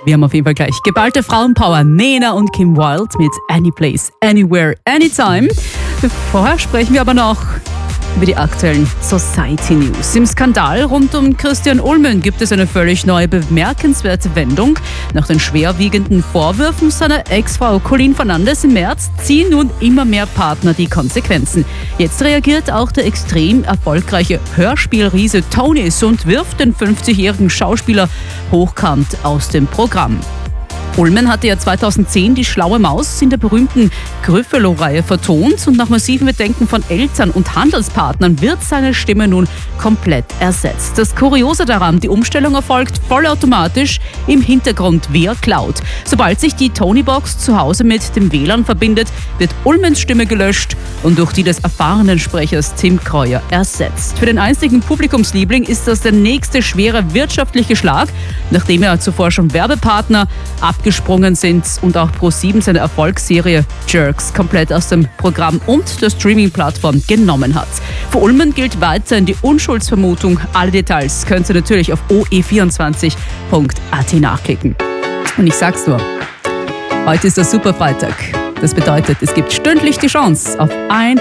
Wir haben auf jeden Fall gleich geballte Frauenpower. Nena und Kim Wilde mit Anyplace, Anywhere, Anytime. Vorher sprechen wir aber noch über die aktuellen Society News. Im Skandal rund um Christian Ulmen gibt es eine völlig neue, bemerkenswerte Wendung. Nach den schwerwiegenden Vorwürfen seiner Ex-Frau Colleen Fernandes im März ziehen nun immer mehr Partner die Konsequenzen. Jetzt reagiert auch der extrem erfolgreiche Hörspielriese Tonys und wirft den 50-jährigen Schauspieler hochkant aus dem Programm. Ulmen hatte ja 2010 die Schlaue Maus in der berühmten Gryffalo-Reihe vertont und nach massiven Bedenken von Eltern und Handelspartnern wird seine Stimme nun komplett ersetzt. Das Kuriose daran, die Umstellung erfolgt vollautomatisch im Hintergrund via Cloud. Sobald sich die Tony-Box zu Hause mit dem WLAN verbindet, wird Ulmens Stimme gelöscht und durch die des erfahrenen Sprechers Tim Kreuer ersetzt. Für den einstigen Publikumsliebling ist das der nächste schwere wirtschaftliche Schlag, nachdem er zuvor schon Werbepartner abgesprungen sind und auch Pro7 seine Erfolgsserie Jerks komplett aus dem Programm und der Streaming-Plattform genommen hat. Für Ulmen gilt weiterhin die Unschuldsvermutung. Alle Details könnt ihr natürlich auf oe24.at nachklicken. Und ich sag's nur, heute ist der Superfreitag. Das bedeutet, es gibt stündlich die Chance auf 1